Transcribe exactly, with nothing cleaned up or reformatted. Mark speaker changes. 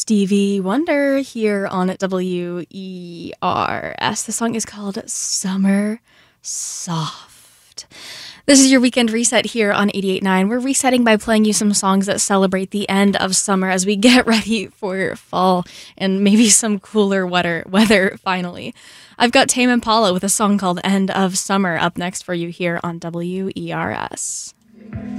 Speaker 1: Stevie Wonder here on W E R S. The song is called Summer Soft. This is your weekend reset here on eighty-eight point nine. We're resetting by playing you some songs that celebrate the end of summer as we get ready for fall and maybe some cooler weather, weather finally. I've got Tame Impala with a song called End of Summer up next for you here on W E R S.